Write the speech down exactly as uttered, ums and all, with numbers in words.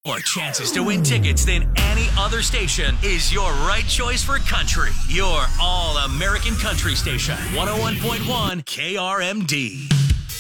More chances to win tickets than any other station is your right choice for country. Your all-American country station. one oh one point one K R M D.